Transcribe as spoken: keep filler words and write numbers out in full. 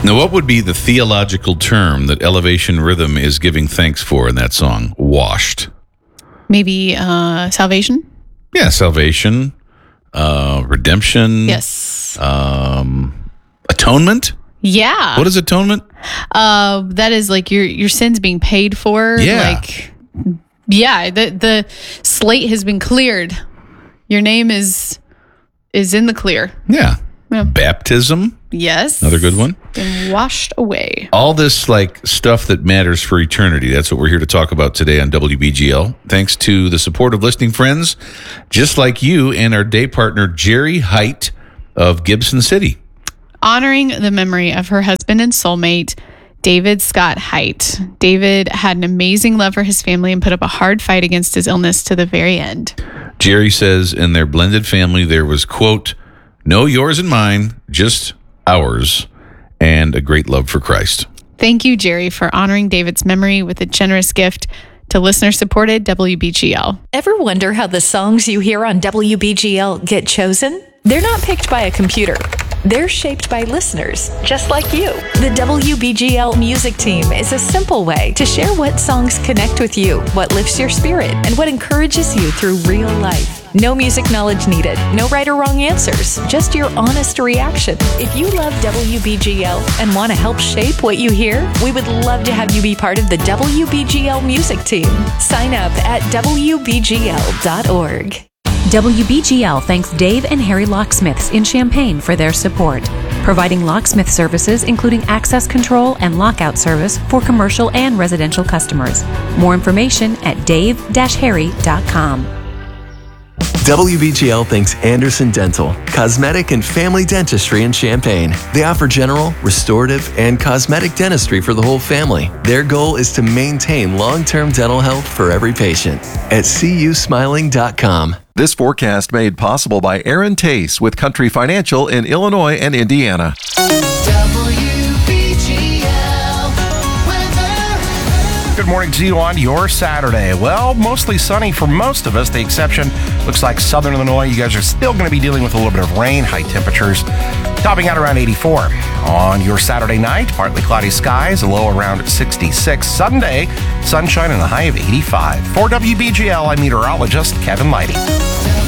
Now, what would be the theological term that Elevation Rhythm is giving thanks for in that song? Washed. Maybe uh, salvation? Yeah, salvation, uh, redemption. Yes. Um, atonement? Yeah. What is atonement? Uh, that is like your your sins being paid for. Yeah. Like, yeah, the the slate has been cleared. Your name is is in the clear. Yeah. Yeah. Baptism. Yes. Another good one. Been washed away. All this like stuff that matters for eternity. That's what we're here to talk about today on W B G L. Thanks to the support of listening friends just like you and our day partner, Jerry Height of Gibson City. Honoring the memory of her husband and soulmate, David Scott Height. David had an amazing love for his family and put up a hard fight against his illness to the very end. Jerry says in their blended family, there was, quote, no yours and mine, just ours, and a great love for Christ. Thank you, Jerry, for honoring David's memory with a generous gift to listener-supported W B G L. Ever wonder how the songs you hear on W B G L get chosen? They're not picked by a computer. They're shaped by listeners, just like you. The W B G L music team is a simple way to share what songs connect with you, what lifts your spirit, and what encourages you through real life. No music knowledge needed, no right or wrong answers, just your honest reaction. If you love W B G L and want to help shape what you hear, we would love to have you be part of the W B G L music team. Sign up at W B G L dot org. W B G L thanks Dave and Harry Locksmiths in Champaign for their support, providing locksmith services including access control and lockout service for commercial and residential customers. More information at dave dash harry dot com. W B G L thanks Anderson Dental, cosmetic and family dentistry in Champaign. They offer general, restorative, and cosmetic dentistry for the whole family. Their goal is to maintain long-term dental health for every patient. At c u smiling dot com. This forecast made possible by Aaron Tace with Country Financial in Illinois and Indiana. Good morning to you on your Saturday. Well, mostly sunny for most of us. The exception looks like southern Illinois. You guys are still going to be dealing with a little bit of rain, high temperatures topping out around eighty-four. On your Saturday night, partly cloudy skies, a low around sixty-six. Sunday, sunshine and a high of eighty-five. For W B G L, I'm meteorologist Kevin Lighty.